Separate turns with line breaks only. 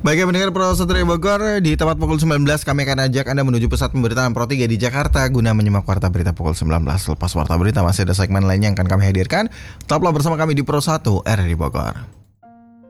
Baik, pendengar Pro Satria Bogor, di tempat pukul 19 kami akan ajak Anda menuju pusat pemberitaan Pro 3 di Jakarta guna menyimak warta berita pukul 19. Lepas warta berita masih ada segmen lainnya yang akan kami hadirkan. Tetaplah bersama kami di Pro 1 RRI Bogor.